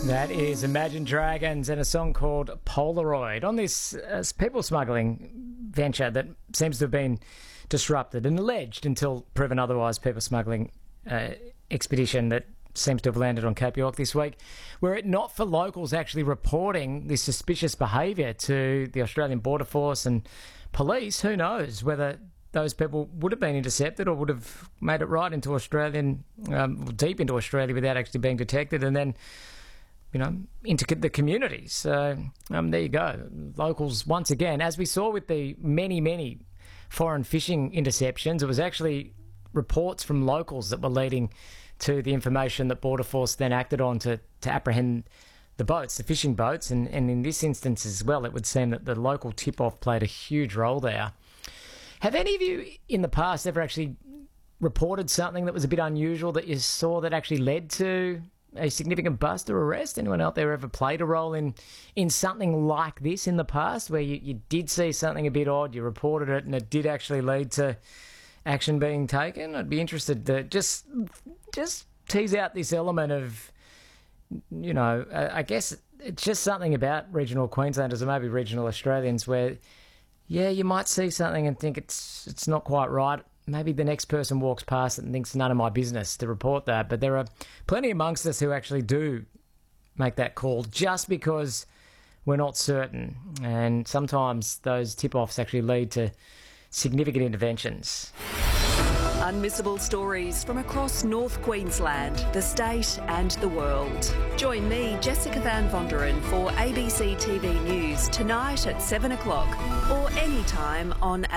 That is Imagine Dragons and a song called Polaroid on this people smuggling venture that seems to have been disrupted and alleged until proven otherwise people smuggling expedition that seems to have landed on Cape York this week. Were it not for locals actually reporting this suspicious behaviour to the Australian Border Force and police, who knows whether those people would have been intercepted or would have made it right into deep into Australia without actually being detected and then, into the community. So there you go. Locals, once again, as we saw with the many, many foreign fishing interceptions, it was actually reports from locals that were leading to the information that Border Force then acted on to apprehend the boats, the fishing boats. And in this instance as well, it would seem that the local tip-off played a huge role there. Have any of you in the past ever actually reported something that was a bit unusual that you saw that actually led to a significant bust or arrest? Anyone out there ever played a role in something like this in the past where you did see something a bit odd, you reported it, and it did actually lead to action being taken? I'd be interested to just tease out this element of, I guess it's just something about regional Queenslanders or maybe regional Australians where, yeah, you might see something and think it's not quite right. Maybe the next person walks past it and thinks none of my business to report that. But there are plenty amongst us who actually do make that call just because we're not certain. And sometimes those tip-offs actually lead to significant interventions. Unmissable stories from across North Queensland, the state and the world. Join me, Jessica Van Vonderen, for ABC TV News tonight at 7 o'clock or anytime on